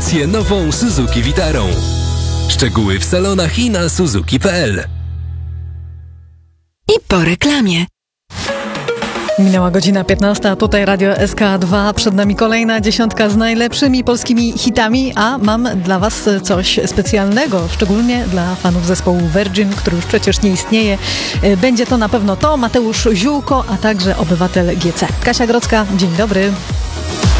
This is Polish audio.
rewelację nową Suzuki Vitarą. Szczegóły w salonach i na suzuki.pl. I po reklamie. Minęła godzina 15, a tutaj Radio SK2. Przed nami kolejna dziesiątka z najlepszymi polskimi hitami, a mam dla Was coś specjalnego, szczególnie dla fanów zespołu Virgin, który już przecież nie istnieje. Będzie to na pewno Mateusz Ziółko, a także Obywatel GC. Kasia Grodzka, dzień dobry.